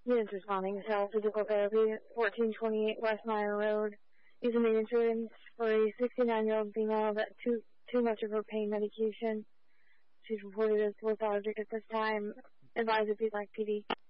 Units responding to physical therapy, 1428 West Meyer Road. Using the insurance for a 69-year-old female that too much of her pain medication. She's reported as lethargic at this time. Advise if you'd like PD.